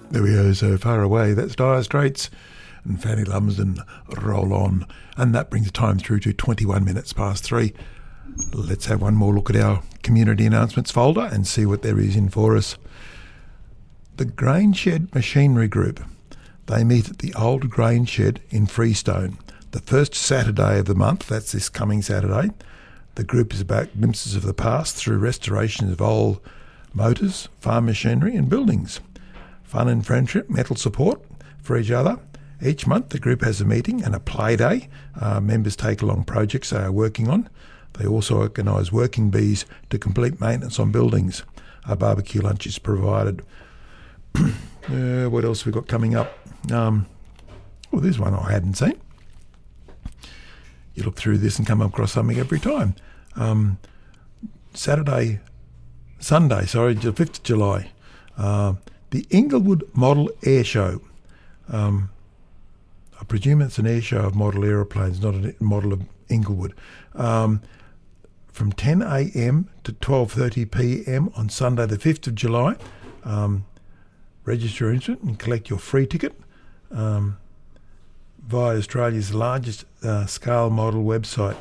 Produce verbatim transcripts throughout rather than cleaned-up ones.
There we go, So Far Away. That's Dire Straits and Fanny Lumsden, Roll On. And that brings the time through to twenty-one minutes past three. Let's have one more look at our community announcements folder and see what there is in for us. The Grain Shed Machinery Group. They meet at the old grain shed in Freestone. The first Saturday of the month, that's this coming Saturday. The group is about glimpses of the past through restorations of old motors, farm machinery and buildings. Fun and friendship, mental support for each other. Each month the group has a meeting and a play day. Uh, members take along projects they are working on. They also organise working bees to complete maintenance on buildings. A barbecue lunch is provided. uh, what else have we got coming up? Um, well, there's one I hadn't seen. You look through this and come across something every time. Um, Saturday, Sunday, sorry, the fifth of July, uh, the Inglewood Model Air Show. Um, I presume it's an air show of model aeroplanes, not a model of Inglewood. Um, from ten a.m. to twelve thirty p.m. on Sunday the fifth of July. Um, register and collect your free ticket um, via Australia's largest uh, scale model website,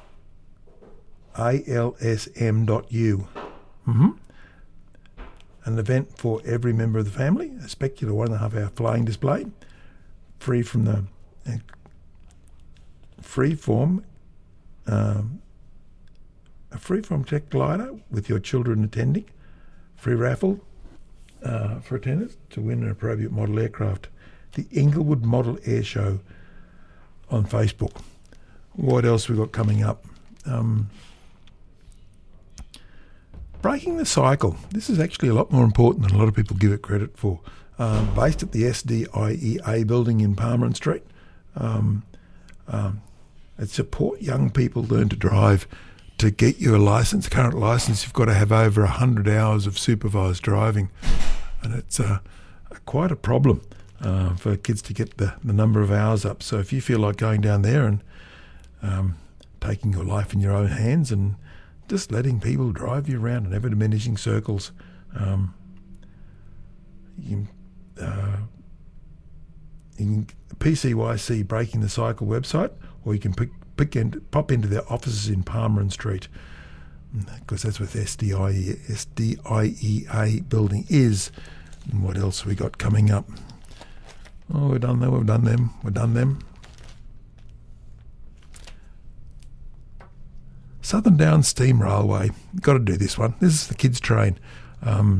A L S M dot U. Mm-hmm. An event for every member of the family, a spectacular one and a half hour flying display, free from the uh, free form, um, a free form jet glider with your children attending, free raffle uh, for attendance to win an appropriate model aircraft. The Inglewood Model Air Show on Facebook. What else we got coming up? Um, Breaking the Cycle. This is actually a lot more important than a lot of people give it credit for. Um, based at the S D I E A building in Palmerin Street. Um, um, it support young people learn to drive. To get your license, current license, you've got to have over one hundred hours of supervised driving. And it's uh, quite a problem uh, for kids to get the, the number of hours up. So if you feel like going down there and um, taking your life in your own hands and just letting people drive you around in ever diminishing circles, um, you can, uh, you can P C Y C Breaking the Cycle website, or you can pick, pick in, pop into their offices in Palmerin Street, because that's where the S D I E A building is. And what else have we got coming up? Oh, we've done them, we've done them, we've done them. Southern Downs Steam Railway. Got to do this one. This is the kids' train. Um,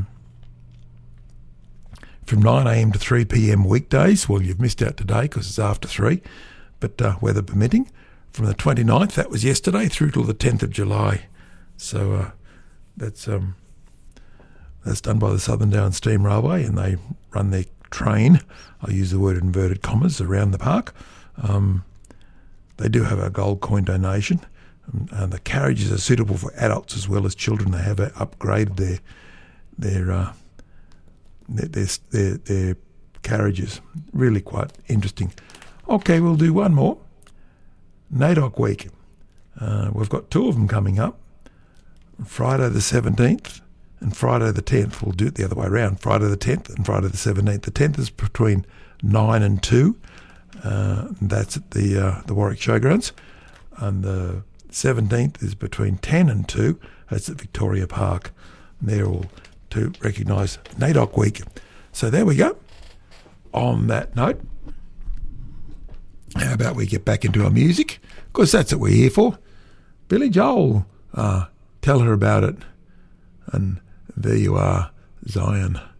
from nine a.m. to three p.m. weekdays. Well, you've missed out today because it's after three, but uh, weather permitting. From the twenty-ninth, that was yesterday, through till the tenth of July. So uh, that's um, that's done by the Southern Downs Steam Railway, and they run their train, I use the word inverted commas, around the park. Um, they do have a gold coin donation. And the carriages are suitable for adults as well as children. They have upgraded their their, uh, their their their their carriages. Really quite interesting. Okay, we'll do one more. NAIDOC Week. Uh, we've got two of them coming up. Friday the seventeenth and Friday the tenth. We'll do it the other way around. Friday the tenth and Friday the seventeenth. The tenth is between nine and two. Uh, and that's at the uh, the Warwick Showgrounds. And the seventeenth is between ten and two. That's at Victoria Park. And they're all to recognise NAIDOC Week. So there we go. On that note, how about we get back into our music? Because that's what we're here for. Billy Joel, uh, tell her about it. And there you are, Zion.